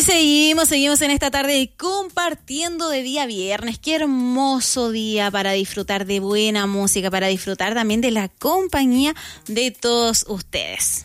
Y seguimos en esta tarde compartiendo de día viernes. Qué hermoso día para disfrutar de buena música, para disfrutar también de la compañía de todos ustedes.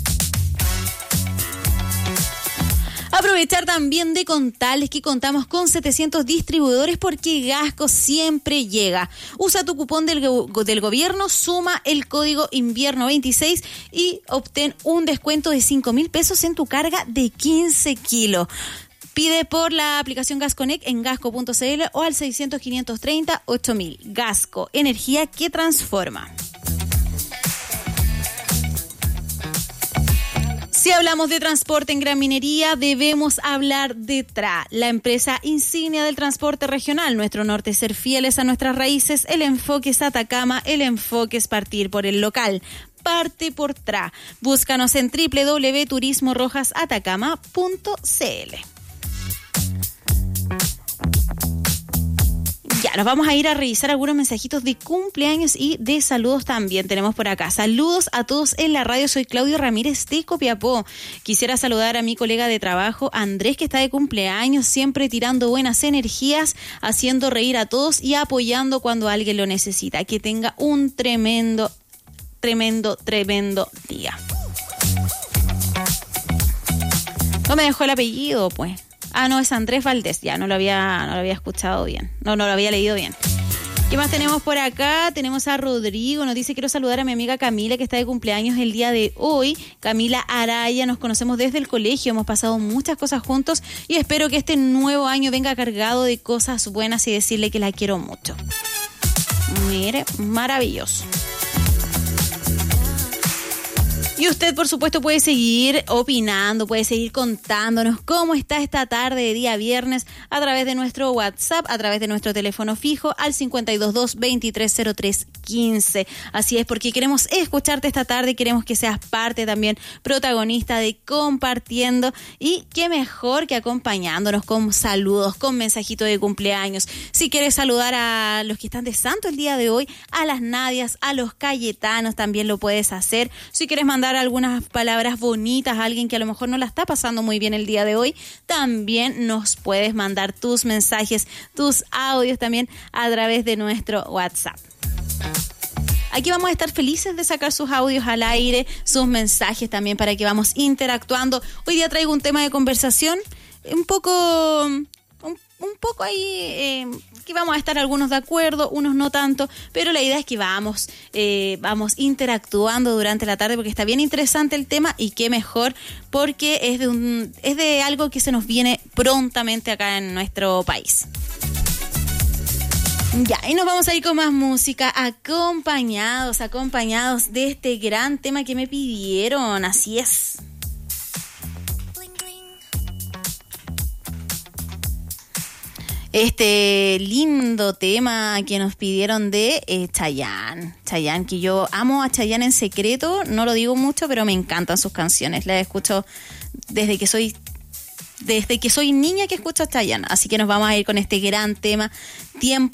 Aprovechar también de contarles que contamos con 700 distribuidores porque Gasco siempre llega. Usa tu cupón del gobierno, suma el código invierno 26 y obtén un descuento de 5.000 pesos en tu carga de 15 kilos. Pide por la aplicación GasConnect en gasco.cl o al 600-530-8000. Gasco, energía que transforma. Si hablamos de transporte en Gran Minería, debemos hablar de TRA, la empresa insignia del transporte regional. Nuestro norte es ser fieles a nuestras raíces, el enfoque es Atacama, el enfoque es partir por el local. Parte por TRA. Búscanos en www.turismorojasatacama.cl. Ya, nos vamos a ir a revisar algunos mensajitos de cumpleaños y de saludos también. Tenemos por acá. Saludos a todos en la radio. Soy Claudio Ramírez de Copiapó. Quisiera saludar a mi colega de trabajo, Andrés, que está de cumpleaños, siempre tirando buenas energías, haciendo reír a todos y apoyando cuando alguien lo necesita. Que tenga un tremendo día. No me dejó el apellido, pues. Ah, no, es Andrés Valdés. Ya, no lo había escuchado bien. No lo había leído bien. ¿Qué más tenemos por acá? Tenemos a Rodrigo. Nos dice, quiero saludar a mi amiga Camila, que está de cumpleaños el día de hoy. Camila Araya, nos conocemos desde el colegio. Hemos pasado muchas cosas juntos y espero que este nuevo año venga cargado de cosas buenas y decirle que la quiero mucho. Mire, maravilloso. Y usted, por supuesto, puede seguir opinando, puede seguir contándonos cómo está esta tarde de día viernes a través de nuestro WhatsApp, a través de nuestro teléfono fijo al 522-2303-15. Así es, porque queremos escucharte esta tarde, queremos que seas parte también protagonista de compartiendo y qué mejor que acompañándonos con saludos, con mensajitos de cumpleaños. Si quieres saludar a los que están de santo el día de hoy, a las Nadias, a los Cayetanos, también lo puedes hacer. Si quieres mandar algunas palabras bonitas a alguien que a lo mejor no la está pasando muy bien el día de hoy, también nos puedes mandar tus mensajes, tus audios también a través de nuestro WhatsApp. Aquí vamos a estar felices de sacar sus audios al aire, sus mensajes también para que vamos interactuando. Hoy día traigo un tema de conversación un poco ahí, que vamos a estar algunos de acuerdo, unos no tanto, pero la idea es que vamos interactuando durante la tarde porque está bien interesante el tema y qué mejor porque es de algo que se nos viene prontamente acá en nuestro país. Ya, y nos vamos a ir con más música, acompañados de este gran tema que me pidieron, así es. Este lindo tema que nos pidieron de Chayanne, que yo amo a Chayanne en secreto, no lo digo mucho, pero me encantan sus canciones, las escucho desde que soy niña que escucho a Chayanne, así que nos vamos a ir con este gran tema, Tiempo